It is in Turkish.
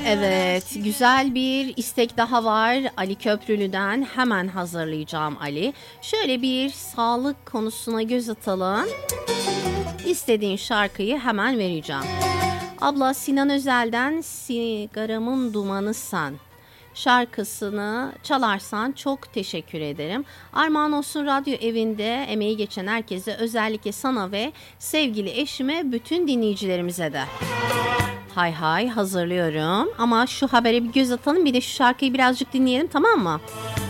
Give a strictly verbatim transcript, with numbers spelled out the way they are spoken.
Evet, güzel bir istek daha var Ali Köprülü'den. Hemen hazırlayacağım Ali. Şöyle bir sağlık konusuna göz atalım. İstediğin şarkıyı hemen vereceğim. Abla Sinan Özel'den Sigaramın Dumanısan şarkısını çalarsan çok teşekkür ederim. Armağan olsun radyo evinde emeği geçen herkese, özellikle sana ve sevgili eşime, bütün dinleyicilerimize de. Hay hay, hazırlıyorum ama şu habere bir göz atalım, bir de şu şarkıyı birazcık dinleyelim, tamam mı?